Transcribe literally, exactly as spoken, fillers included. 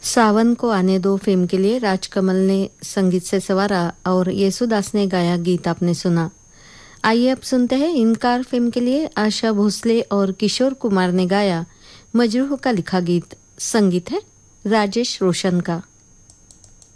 सावन को आने दो फिल्म के लिए राजकमल ने संगीत से संवारा और येसुदास ने गाया गीत आपने सुना। आइए अब सुनते हैं इनकार फिल्म के लिए आशा भोसले और किशोर कुमार ने गाया मजरूह का लिखा गीत। संगीत है राजेश रोशन का।